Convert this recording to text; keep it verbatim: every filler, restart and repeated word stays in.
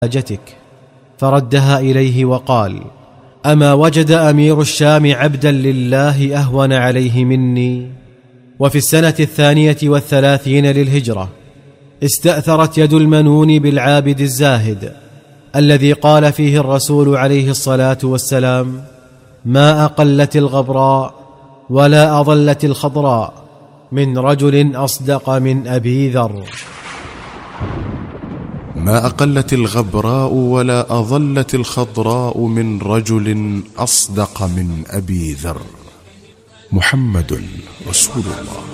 حاجتك، فردها إليه وقال: أما وجد أمير الشام عبدا لله أهون عليه مني؟ وفي السنة الثانية والثلاثين للهجرة استأثرت يد المنون بالعابد الزاهد الذي قال فيه الرسول عليه الصلاة والسلام: ما أقلت الغبراء ولا أضلت الخضراء من رجل أصدق من أبي ذر. ما أقلت الغبراء ولا أضلت الخضراء من رجل أصدق من أبي ذر. محمد رسول الله.